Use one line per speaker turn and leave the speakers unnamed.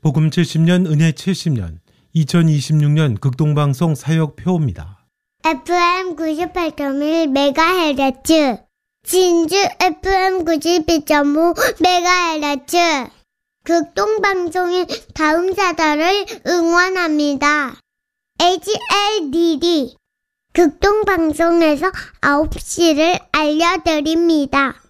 복음 70년 은혜 70년 2026년 극동방송 사역표입니다.
FM 98.1MHz 진주 FM 92.5MHz 극동방송인 다음 사달을 응원합니다. HLDD 극동방송에서 9시를 알려드립니다.